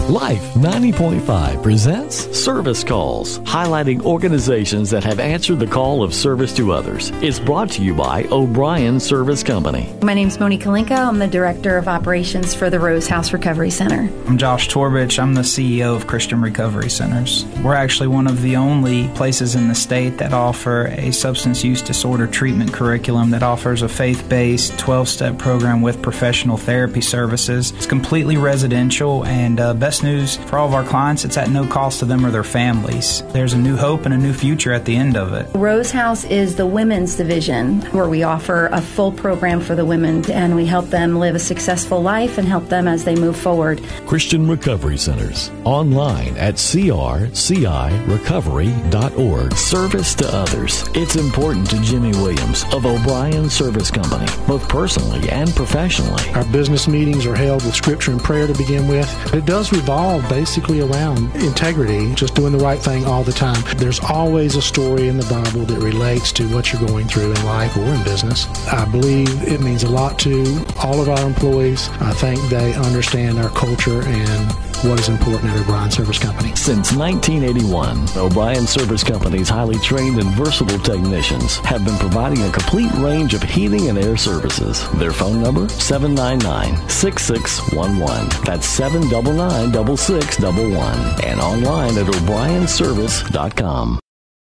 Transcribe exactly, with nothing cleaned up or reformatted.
Life ninety point five presents Service Calls, highlighting organizations that have answered the call of service to others. It's brought to you by O'Brien Service Company. My name's Monique Kalinka. I'm the Director of Operations for the Rose House Recovery Center. I'm Josh Torbich. I'm the C E O of Christian Recovery Centers. We're actually one of the only places in the state that offer a substance use disorder treatment curriculum that offers a faith-based twelve-step program with professional therapy services. It's completely residential, and uh, best news for all of our clients, it's at no cost to them or their families. There's a new hope and a new future at the end of it. Rose House is the women's division where we offer a full program for the women, and we help them live a successful life and help them as they move forward. Christian Recovery Centers, online at c r c i recovery dot org. Service to others. It's important to Jimmy Williams of O'Brien Service Company, both personally and professionally. Our business meetings are held with scripture and prayer to begin with. It does revolve basically around integrity, just doing the right thing all the time. There's always a story in the Bible that relates to what you're going through in life or in business. I believe it means a lot to all of our employees. I think they understand our culture and what is important at O'Brien Service Company. Since nineteen eighty-one, O'Brien Service Company's highly trained and versatile technicians have been providing a complete range of heating and air services. Their phone number, seven nine nine, six six one one. That's seven nine nine, six six one one. And online at o'brien service dot com.